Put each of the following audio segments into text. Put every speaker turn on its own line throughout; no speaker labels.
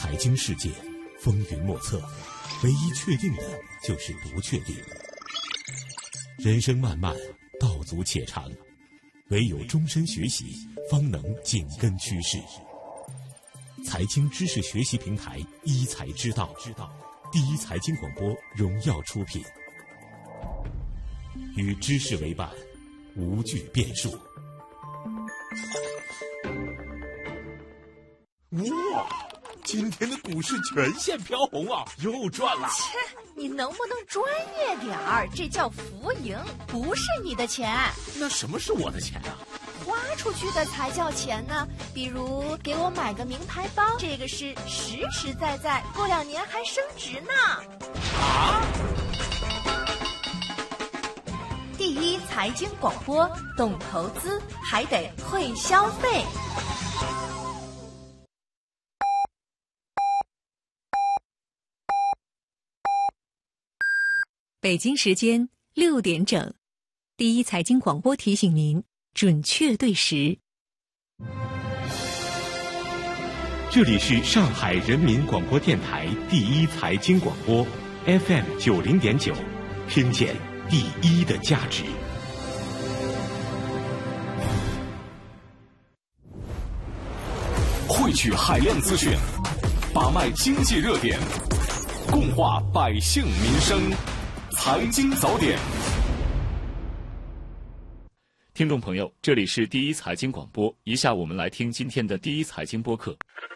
财经世界风云莫测，唯一确定的就是不确定。人生漫漫，道阻且长，唯有终身学习，方能紧跟趋势。财经知识学习平台一财之道，第一财经广播荣耀出品，与知识为伴，无惧变数。
哇，今天的股市全线飘红啊，又赚了！
切，你能不能专业点儿？这叫浮盈，不是你的钱。
那什么是我的钱啊？
花出去的才叫钱呢。比如给我买个名牌包，这个是实实在在，过2年还升值呢。
啊！
第一财经广播，懂投资还得会消费。
北京时间6点整，第一财经广播提醒您准确对时。
这里是上海人民广播电台第一财经广播 FM 90.9，听见第一的价值。
汇聚海量资讯，把脉经济热点，共话百姓民生。财经早点，
听众朋友，这里是第一财经广播。以下我们来听今天的第一财经播客。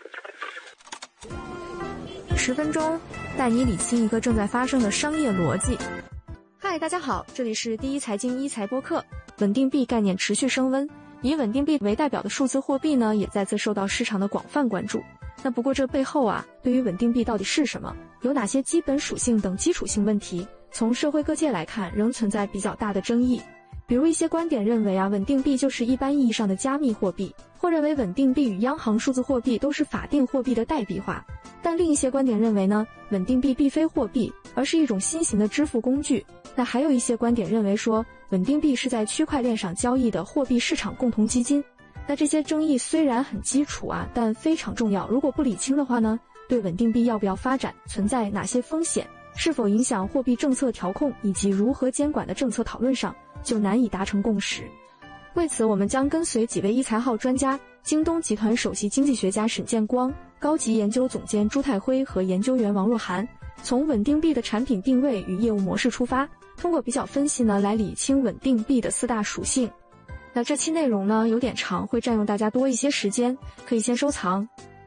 10分钟带你理清一个正在发生的商业逻辑。嗨，大家好，这里是第一财经一财播客。稳定币概念持续升温，以稳定币为代表的数字货币呢，也再次受到市场的广泛关注。那不过这背后啊，对于稳定币到底是什么，有哪些基本属性等基础性问题，从社会各界来看，仍存在比较大的争议。比如一些观点认为啊，稳定币就是一般意义上的加密货币，或认为稳定币与央行数字货币都是法定货币的代币化。但另一些观点认为呢，稳定币并非货币，而是一种新型的支付工具。那还有一些观点认为说，稳定币是在区块链上交易的货币市场共同基金。那这些争议虽然很基础啊，但非常重要。如果不理清的话呢，对稳定币要不要发展存在哪些风险，是否影响货币政策调控以及如何监管的政策讨论上，就难以达成共识。为此，我们将跟随几位一财号专家，京东集团首席经济学家沈建光、高级研究总监朱泰辉和研究员王若涵，从稳定币的产品定位与业务模式出发，通过比较分析呢，来理清稳定币的4大属性。那这期内容呢有点长，会占用大家多一些时间，可以先收藏。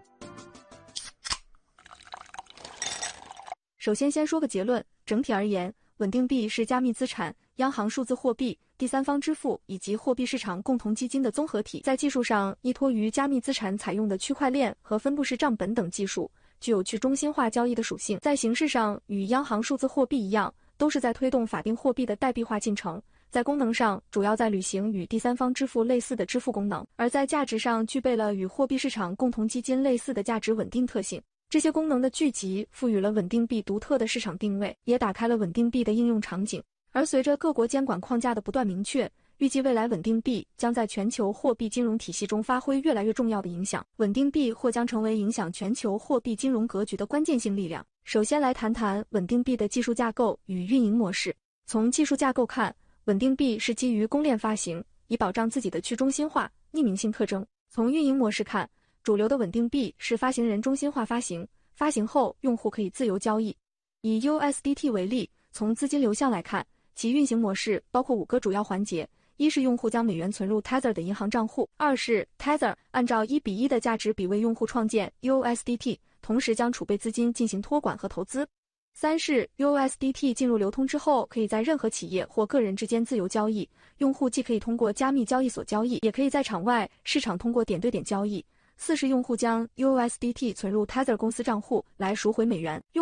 首先说个结论，整体而言，稳定币是加密资产、央行数字货币、第三方支付以及货币市场共同基金的综合体。在技术上，依托于加密资产采用的区块链和分布式账本等技术，具有去中心化交易的属性。在形式上，与央行数字货币一样，都是在推动法定货币的代币化进程。在功能上，主要在履行与第三方支付类似的支付功能，而在价值上具备了与货币市场共同基金类似的价值稳定特性。这些功能的聚集赋予了稳定币独特的市场定位，也打开了稳定币的应用场景。而随着各国监管框架的不断明确，预计未来稳定币将在全球货币金融体系中发挥越来越重要的影响。稳定币或将成为影响全球货币金融格局的关键性力量。首先来谈谈稳定币的技术架构与运营模式。从技术架构看，稳定币是基于公链发行，以保障自己的去中心化、匿名性特征。从运营模式看，主流的稳定币是发行人中心化发行，发行后用户可以自由交易。以 USDT 为例，从资金流向来看，其运行模式包括5个主要环节：一是用户将美元存入 Tether 的银行账户；二是 Tether 按照1:1的价值比为用户创建 USDT， 同时将储备资金进行托管和投资；三是 USDT 进入流通之后，可以在任何企业或个人之间自由交易，用户既可以通过加密交易所交易，也可以在场外市场通过点对点交易；四是用户将 USDT 存入 Tether 公司账户来赎回美元。